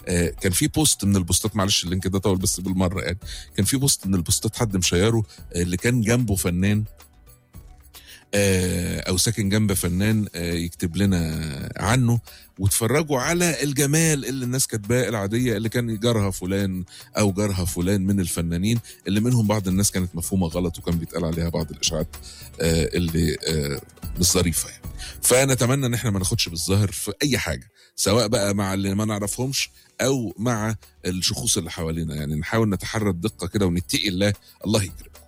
كان في بوست من البوستات، معلش اللينك ده طول بس بالمره يعني، كان في بوست من البوستات حد مشيره اللي كان جنبه فنان او ساكن جنب فنان يكتب لنا عنه، واتفرجوا على الجمال اللي الناس كاتباه العاديه اللي كان جارها فلان او جارها فلان من الفنانين، اللي منهم بعض الناس كانت مفهومه غلط وكان بيتقال عليها بعض الاشاعات اللي مش ظريفه يعني. فنتمنى ان احنا ما ناخدش بالظاهر في اي حاجه، سواء بقى مع اللي ما نعرفهمش او مع الشخوص اللي حوالينا، يعني نحاول نتحرى الدقه كده ونتقي الله، الله يكرم.